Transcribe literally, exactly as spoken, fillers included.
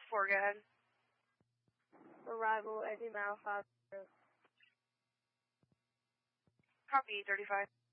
four, go ahead. Arrival, eighty mile, five zero. Copy, thirty-five.